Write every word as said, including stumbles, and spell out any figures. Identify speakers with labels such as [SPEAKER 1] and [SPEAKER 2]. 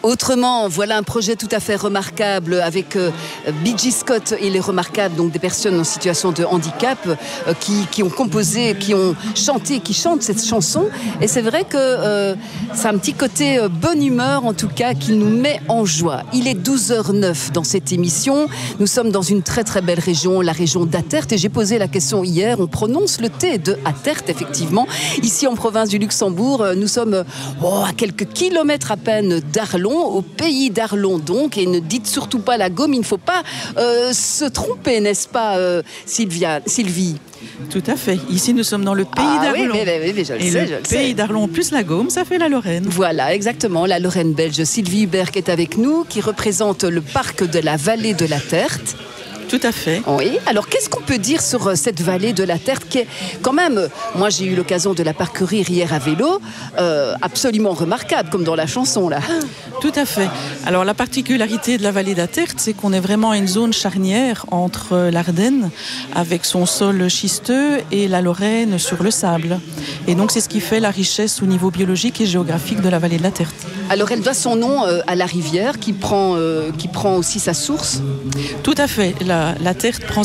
[SPEAKER 1] Autrement, voilà un projet tout à fait remarquable avec euh, B G Scott et les Remarquables, donc des personnes en situation de handicap euh, qui, qui ont composé, qui ont chanté, qui chantent cette chanson. Et c'est vrai que euh, c'est un petit côté euh, bonne humeur, en tout cas, qui nous met en joie. Il est douze heures neuf dans cette émission. Nous sommes dans une très très belle région, la région d'Atert. Et j'ai posé la question hier, on prononce le T de Atert, effectivement. Ici en province du Luxembourg, nous sommes oh, à quelques kilomètres à peine d'Arlon, au pays d'Arlon donc. Et ne dites surtout pas la gomme, il ne faut pas euh, se tromper, n'est-ce pas, euh, Sylvia, Sylvie?
[SPEAKER 2] Tout à fait. Ici, nous sommes dans le pays
[SPEAKER 1] ah,
[SPEAKER 2] d'Arlon.
[SPEAKER 1] Oui, mais, mais, mais je le
[SPEAKER 2] Et
[SPEAKER 1] sais,
[SPEAKER 2] le
[SPEAKER 1] je le
[SPEAKER 2] pays
[SPEAKER 1] sais.
[SPEAKER 2] d'Arlon plus la Gaume, ça fait la Lorraine.
[SPEAKER 1] Voilà, exactement, la Lorraine belge. Sylvie Hubert qui est avec nous, qui représente le parc de la vallée de la Tertre.
[SPEAKER 2] Tout à fait.
[SPEAKER 1] Oui, alors qu'est-ce qu'on peut dire sur cette vallée de la Tertre qui est quand même, moi j'ai eu l'occasion de la parcourir hier à vélo, euh, absolument remarquable, comme dans la chanson là.
[SPEAKER 2] Tout à fait. Alors la particularité de la vallée d'Atert, c'est qu'on est vraiment à une zone charnière entre l'Ardenne, avec son sol schisteux, et la Lorraine sur le sable. Et donc c'est ce qui fait la richesse au niveau biologique et géographique de la vallée de l'Atert.
[SPEAKER 1] Alors elle doit son nom euh, à la rivière qui prend, euh, qui prend aussi sa source.
[SPEAKER 2] Tout à fait. La, la Tertre prend